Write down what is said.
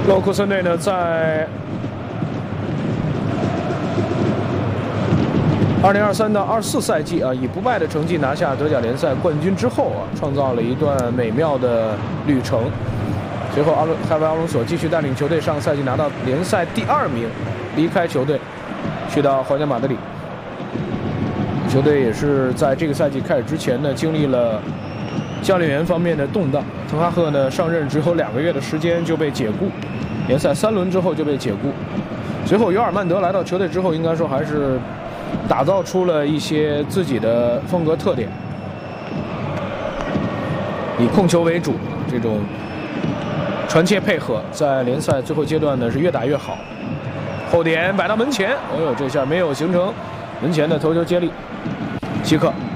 勒沃库森队呢，在2023到24赛季啊，以不败的成绩拿下德甲联赛冠军之后啊，创造了一段美妙的旅程。随后，哈维·阿隆索继续带领球队上个赛季拿到联赛第2名，离开球队，去到皇家马德里。球队也是在这个赛季开始之前呢，经历了教练员方面的动荡。滕哈赫呢上任只有2个月的时间就被解雇，联赛3轮之后就被解雇。随后尤尔曼德来到球队之后，应该说还是打造出了一些自己的风格特点，以控球为主，这种传切配合在联赛最后阶段呢是越打越好。后点摆到门前，哎呦，这下没有形成门前的头球接力。希克